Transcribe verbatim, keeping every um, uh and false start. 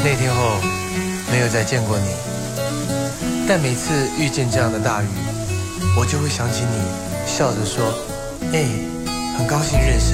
那天后没有再见过你，但每次遇见这样的大雨，我就会想起你，笑着说：“哎，很高兴认识